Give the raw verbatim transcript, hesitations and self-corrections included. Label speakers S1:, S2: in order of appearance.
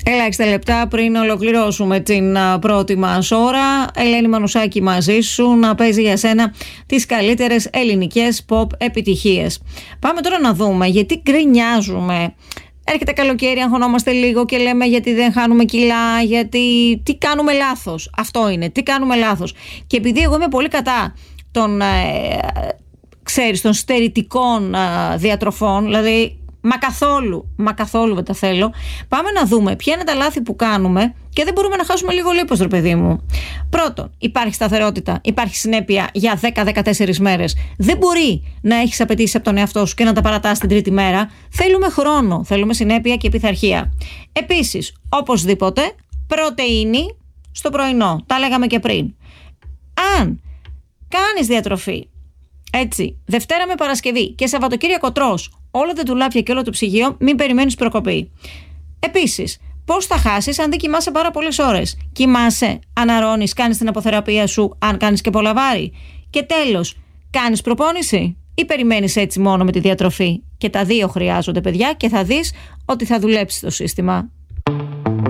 S1: Ελάχιστα λεπτά πριν ολοκληρώσουμε την πρώτη μας ώρα, Ελένη Μανουσάκη μαζί σου να παίζει για σένα τις καλύτερες ελληνικές pop επιτυχίες. Πάμε τώρα να δούμε γιατί γκρινιάζουμε. Έρχεται καλοκαίρι, αγχωνόμαστε λίγο και λέμε γιατί δεν χάνουμε κιλά, γιατί τι κάνουμε λάθος. Αυτό είναι, τι κάνουμε λάθος. Και επειδή εγώ είμαι πολύ κατά των, ε, ξέρεις, των στερητικών ε, διατροφών, δηλαδή Μα καθόλου, μα καθόλου δεν τα θέλω. Πάμε να δούμε ποια είναι τα λάθη που κάνουμε και δεν μπορούμε να χάσουμε λίγο λίπος, ρε παιδί μου. Πρώτον, υπάρχει σταθερότητα, υπάρχει συνέπεια για δέκα με δεκατέσσερις μέρες. Δεν μπορεί να έχεις απαιτήσεις από τον εαυτό σου και να τα παρατάς την τρίτη μέρα. Θέλουμε χρόνο, θέλουμε συνέπεια και πειθαρχία. Επίσης, οπωσδήποτε, πρωτεΐνη στο πρωινό. Τα λέγαμε και πριν. Αν κάνεις διατροφή, έτσι, Δευτέρα με Παρασκευή και Σαββατοκύριακο τρως όλα τα τουλάπια και όλο το ψυγείο, μην περιμένεις προκοπή. Επίσης, πώς θα χάσεις αν δεν κοιμάσαι πάρα πολλές ώρες? Κοιμάσαι, αναρρώνεις, κάνεις την αποθεραπεία σου, αν κάνεις και πολλά βάρη. Και τέλος, κάνεις προπόνηση ή περιμένεις έτσι μόνο με τη διατροφή? Και τα δύο χρειάζονται, παιδιά, και θα δεις ότι θα δουλέψει το σύστημα.